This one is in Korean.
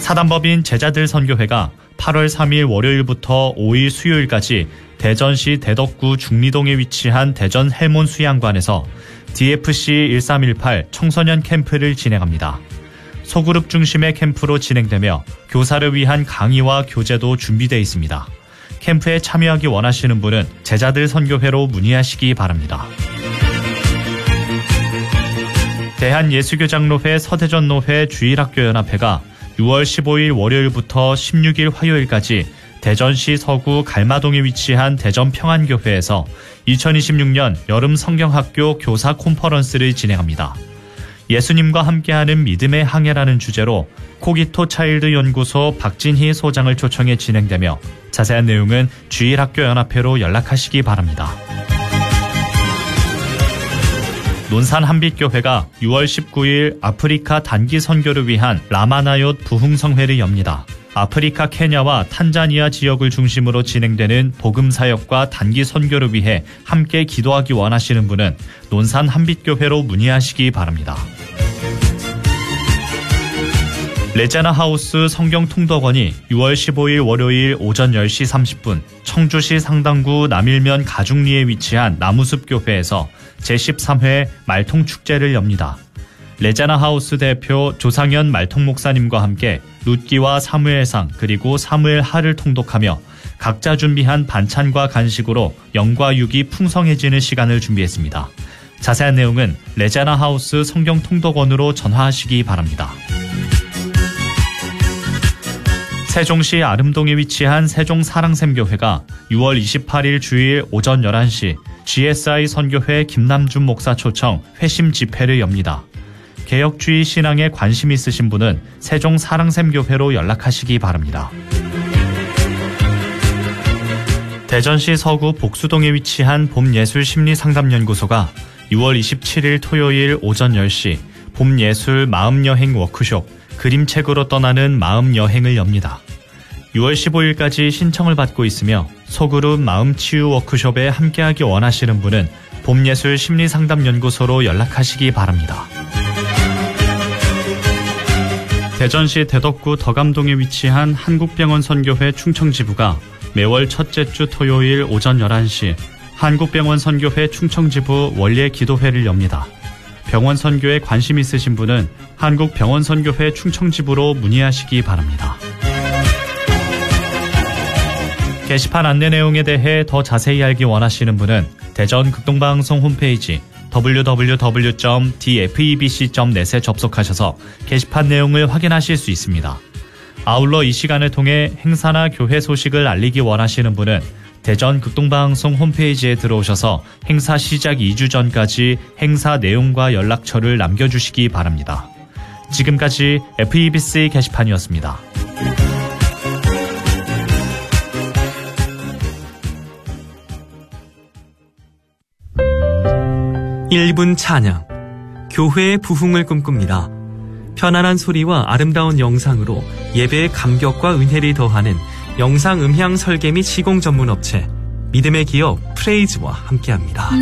사단법인 제자들 선교회가 8월 3일 월요일부터 5일 수요일까지 대전시 대덕구 중리동에 위치한 대전 헬몬 수양관에서 DFC 1318 청소년 캠프를 진행합니다. 소그룹 중심의 캠프로 진행되며 교사를 위한 강의와 교재도 준비되어 있습니다. 캠프에 참여하기 원하시는 분은 제자들 선교회로 문의하시기 바랍니다. 대한예수교장로회 서대전노회 주일학교연합회가 6월 15일 월요일부터 16일 화요일까지 대전시 서구 갈마동에 위치한 대전평안교회에서 2026년 여름 성경학교 교사 콘퍼런스를 진행합니다. 예수님과 함께하는 믿음의 항해라는 주제로 코기토 차일드 연구소 박진희 소장을 초청해 진행되며 자세한 내용은 주일학교연합회로 연락하시기 바랍니다. 논산 한빛교회가 6월 19일 아프리카 단기 선교를 위한 라마나얏 부흥성회를 엽니다. 아프리카 케냐와 탄자니아 지역을 중심으로 진행되는 복음사역과 단기 선교를 위해 함께 기도하기 원하시는 분은 논산 한빛교회로 문의하시기 바랍니다. 레제나 하우스 성경통독원이 6월 15일 월요일 오전 10시 30분 청주시 상당구 남일면 가중리에 위치한 나무숲교회에서 제13회 말통축제를 엽니다. 레제나 하우스 대표 조상현 말통 목사님과 함께 룻기와 사무엘상 그리고 사무엘하를 통독하며 각자 준비한 반찬과 간식으로 영과 육이 풍성해지는 시간을 준비했습니다. 자세한 내용은 레제나 하우스 성경통독원으로 전화하시기 바랍니다. 세종시 아름동에 위치한 세종사랑샘교회가 6월 28일 주일 오전 11시 GSI 선교회 김남준 목사 초청 회심 집회를 엽니다. 개혁주의 신앙에 관심 있으신 분은 세종사랑샘교회로 연락하시기 바랍니다. 대전시 서구 복수동에 위치한 봄예술심리상담연구소가 6월 27일 토요일 오전 10시 봄예술 마음여행 워크숍 그림책으로 떠나는 마음여행을 엽니다. 6월 15일까지 신청을 받고 있으며 소그룹 마음치유 워크숍에 함께하기 원하시는 분은 봄예술 심리상담연구소로 연락하시기 바랍니다. 대전시 대덕구 덕암동에 위치한 한국병원 선교회 충청지부가 매월 첫째 주 토요일 오전 11시 한국병원 선교회 충청지부 원례 기도회를 엽니다. 병원 선교에 관심 있으신 분은 한국병원 선교회 충청지부로 문의하시기 바랍니다. 게시판 안내 내용에 대해 더 자세히 알기 원하시는 분은 대전 극동방송 홈페이지 www.dfebc.net에 접속하셔서 게시판 내용을 확인하실 수 있습니다. 아울러 이 시간을 통해 행사나 교회 소식을 알리기 원하시는 분은 대전 극동방송 홈페이지에 들어오셔서 행사 시작 2주 전까지 행사 내용과 연락처를 남겨주시기 바랍니다. 지금까지 FEBC 게시판이었습니다. 1분 찬양, 교회의 부흥을 꿈꿉니다. 편안한 소리와 아름다운 영상으로 예배의 감격과 은혜를 더하는 영상 음향 설계 및 시공 전문 업체 믿음의 기업 프레이즈와 함께합니다.